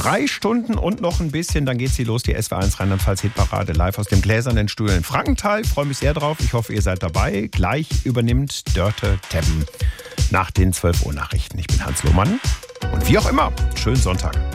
3 Stunden und noch ein bisschen, dann geht sie los, die SW1 Rheinland-Pfalz-Hitparade live aus dem Gläsernen Studio in Frankenthal. Ich freue mich sehr drauf. Ich hoffe, ihr seid dabei. Gleich übernimmt Dörte Teppen nach den 12 Uhr Nachrichten. Ich bin Hans Lohmann und wie auch immer, schönen Sonntag.